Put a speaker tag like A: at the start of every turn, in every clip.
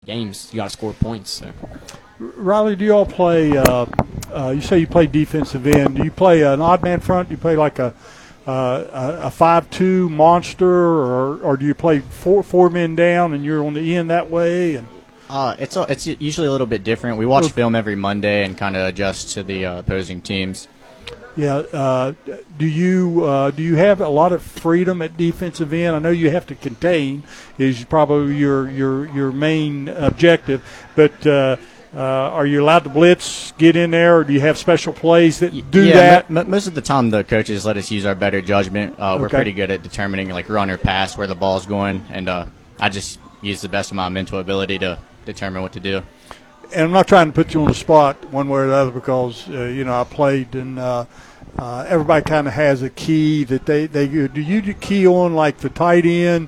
A: games. You got to score points. So.
B: Riley, do you all play? You say you play defensive end. Do you play an odd man front? Do you play like a 5-2 monster, or do you play four men down and you're on the end that way? And
C: it's usually a little bit different. We watch film every Monday and kind of adjust to the opposing teams.
B: Yeah. Do you have a lot of freedom at defensive end? I know you have to contain is probably your main objective, but are you allowed to blitz, get in there, or do you have special plays that do that?
C: Most of the time the coaches let us use our better judgment. We're pretty good at determining like run or pass where the ball's going, and I just use the best of my mental ability to determine what to do.
B: And I'm not trying to put you on the spot one way or the other because, I played and everybody kind of has a key that they do. You key on like the tight end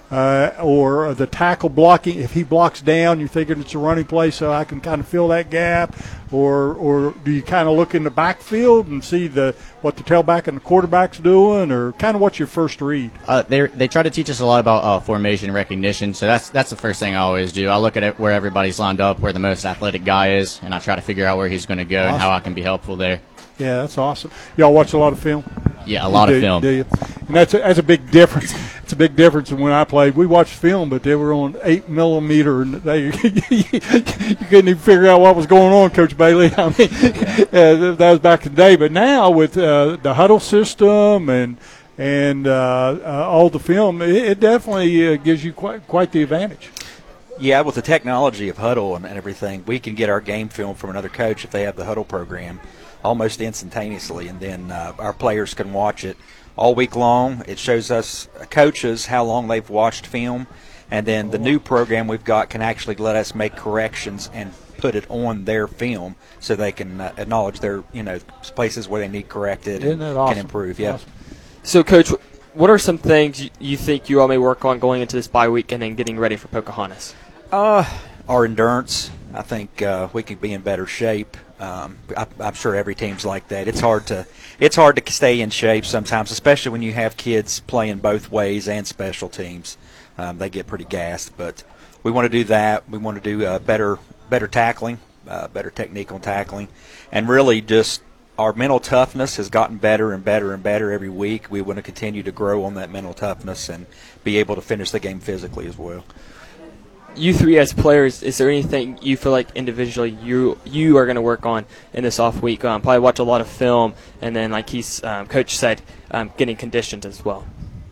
B: or the tackle blocking? If he blocks down, you're thinking it's a running play so I can kind of fill that gap? Or do you kind of look in the backfield and see what the tailback and the quarterback's doing? Or kind of what's your first read?
C: They try to teach us a lot about formation recognition, so that's the first thing I always do. I look at it where everybody's lined up, where the most athletic guy is, and I try to figure out where he's going to go and how I can be helpful there.
B: Yeah, that's awesome. Y'all watch a lot of film?
C: Yeah, a lot of film.
B: Do you? And that's a big difference. It's a big difference from when I played. We watched film, but they were on 8mm, and you couldn't even figure out what was going on, Coach Bailey. I mean, that was back in the day. But now with the huddle system and all the film, it definitely gives you quite the advantage.
D: Yeah, with the technology of huddle and everything, we can get our game film from another coach if they have the huddle program almost instantaneously, and then our players can watch it all week long. It shows us coaches how long they've watched film, and then the new program we've got can actually let us make corrections and put it on their film so they can acknowledge their places where they need corrected and can improve. Yeah.
E: Awesome. So, Coach, what are some things you think you all may work on going into this bye week and then getting ready for Pocahontas?
D: Our endurance. I think we could be in better shape. I'm sure every team's like that. It's hard to stay in shape sometimes, especially when you have kids playing both ways and special teams. They get pretty gassed, but we want to do that. We want to do better tackling, better technique on tackling, and really just our mental toughness has gotten better and better and better every week. We want to continue to grow on that mental toughness and be able to finish the game physically as well.
E: You three as players, is there anything you feel like individually you are going to work on in this off week? Probably watch a lot of film, and then like Coach said, getting conditioned as well.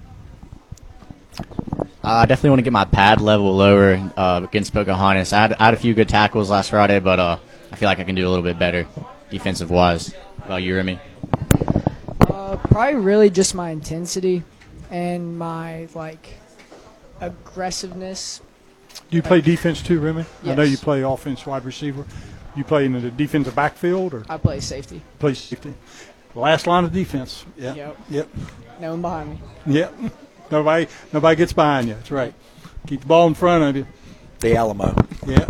C: I definitely want to get my pad level lower against Pocahontas. I had a few good tackles last Friday, but I feel like I can do a little bit better defensive-wise. What about you, Remy?
F: Probably really just my intensity and my aggressiveness.
B: Do you play defense too, Remy?
F: Yes.
B: I know you play offense, wide receiver. You play in the defensive backfield, or
F: I play safety.
B: Play safety. Last line of defense. Yeah. Yep.
F: No one behind me.
B: Yep. Nobody gets behind you. That's right. Keep the ball in front of you.
D: The Alamo.
B: Yeah.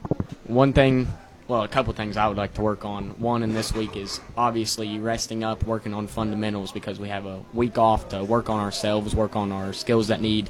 A: A couple things I would like to work on. One in this week is obviously resting up, working on fundamentals because we have a week off to work on ourselves, work on our skills that need,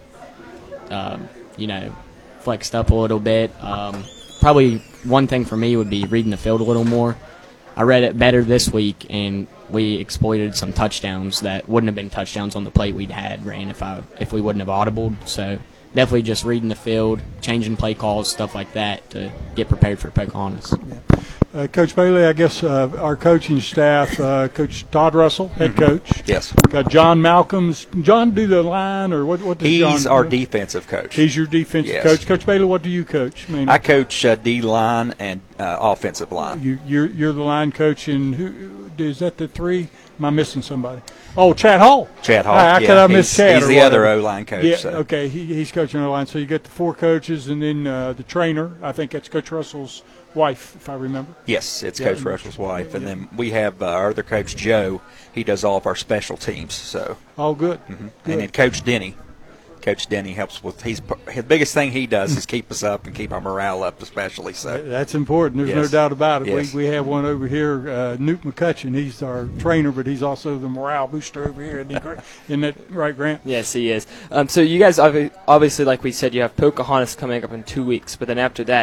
A: flexed up a little bit. Probably one thing for me would be reading the field a little more. I read it better this week, and we exploited some touchdowns that wouldn't have been touchdowns on the play we'd ran if we wouldn't have audibled. So definitely just reading the field, changing play calls, stuff like that to get prepared for Pocahontas. Yeah.
B: Coach Bailey, I guess our coaching staff, Coach Todd Russell, head coach.
D: Yes.
B: Got John Malcolms. John do the line, or what does John do?
D: He's our defensive coach.
B: He's your defensive coach. Coach Bailey, what do you coach?
D: I coach D-line and offensive line.
B: You're the line coach, and who is that the three? Am I missing somebody? Oh, Chad Hall.
D: Chad Hall.
B: How could I miss Chad?
D: He's the other O-line coach.
B: Yeah,
D: so.
B: Okay, he's coaching O-line. So you got the four coaches, and then the trainer. I think that's Coach Russell's wife, if I remember.
D: Yes, it's Coach Russell's wife. And then we have our other coach, Joe. He does all of our special teams. So
B: all good.
D: Mm-hmm. And then Coach Denny Coach Denny helps with. His biggest thing he does is keep us up and keep our morale up, especially. So
B: That's important. There's no
D: Yes.
B: doubt about it.
D: Yes.
B: We have one over here, Newt McCutcheon. He's our trainer, but he's also the morale booster over here. Isn't that right, Grant?
E: Yes, he is. So you guys obviously, like we said, you have Pocahontas coming up in 2 weeks, but then after that,